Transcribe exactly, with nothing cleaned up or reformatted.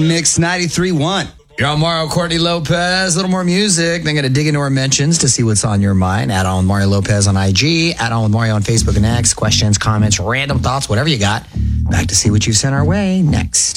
on Mix ninety-three point one. You're on Mario Courtney Lopez. A little more music. Then going to dig into our mentions to see what's on your mind. Add on with Mario Lopez on I G. Add on with Mario on Facebook and X. Questions, comments, random thoughts, whatever you got. Back to see what you sent our way next.